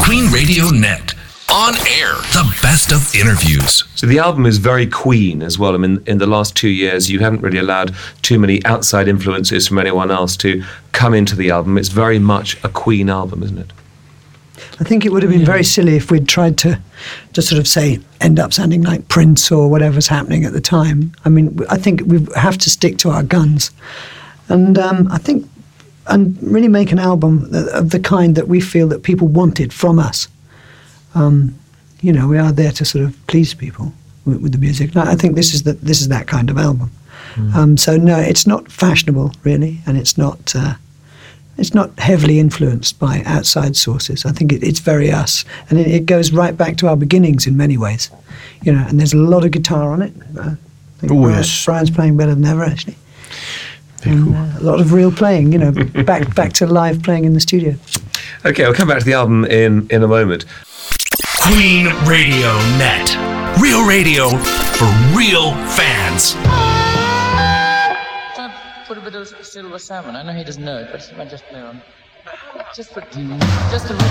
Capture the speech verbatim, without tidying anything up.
Queen Radio Net. On air, the best of interviews. So the album is very Queen as well. I mean, in the last two years, you haven't really allowed too many outside influences from anyone else to come into the album. It's very much a Queen album, isn't it? I think it would have been very silly if we'd tried to just sort of say, end up sounding like Prince or whatever's happening at the time. I mean, I think we have to stick to our guns. And um, I think, and really make an album of the kind that we feel that people wanted from us. Um, you know, we are there to sort of please people with, with the music. And I think this is the, this is that kind of album. Mm. Um, so no, it's not fashionable really, and it's not uh, it's not heavily influenced by outside sources. I think it, it's very us, and it, it goes right back to our beginnings in many ways. You know, and there's a lot of guitar on it. I think oh, Brian, yes. Brian's playing better than ever, actually. Very and, cool. uh, a lot of real playing. You know, back back to live playing in the studio. Okay, I'll come back to the album in in a moment. Queen Radio Net. Real radio for real fans. Can I put a bit of silver salmon? I know he doesn't know it, but I just know. Just put just a